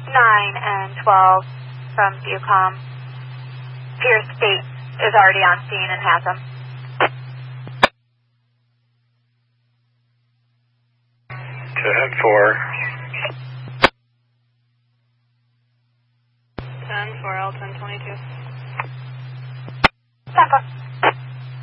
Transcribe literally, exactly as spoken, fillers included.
nine and twelve from Viewcom. Pierce State is already on scene and has them. ten four. ten four L ten twenty-two. ten four.